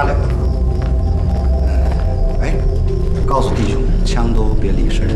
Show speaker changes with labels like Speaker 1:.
Speaker 1: 加2个字。哎，告诉弟兄，枪都别离身